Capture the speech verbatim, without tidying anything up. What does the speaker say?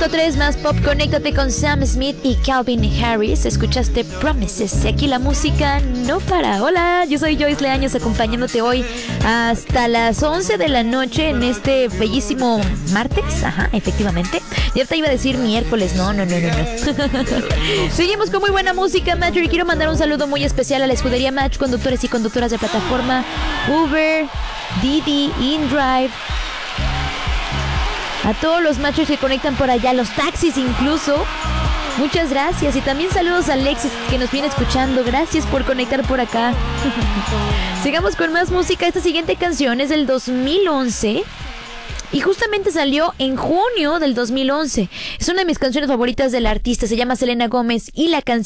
cinco tres más pop. Conéctate con Sam Smith y Calvin Harris. Escuchaste Promises. Y aquí la música no para. Hola, yo soy Joyce Leaños, acompañándote hoy hasta las once de la noche en este bellísimo martes. Ajá, efectivamente. Ya te iba a decir miércoles. No, no, no, no, no. Seguimos con muy buena música, Match. Y quiero mandar un saludo muy especial a la escudería Match, conductores y conductoras de plataforma Uber, Didi, InDrive, a todos los machos que conectan por allá, los taxis incluso. Muchas gracias. Y también saludos a Alexis, que nos viene escuchando. Gracias por conectar por acá. Sigamos con más música. Esta siguiente canción es del dos mil once y justamente salió en junio del dos mil once. Es una de mis canciones favoritas del artista. Se llama Selena Gómez y la canción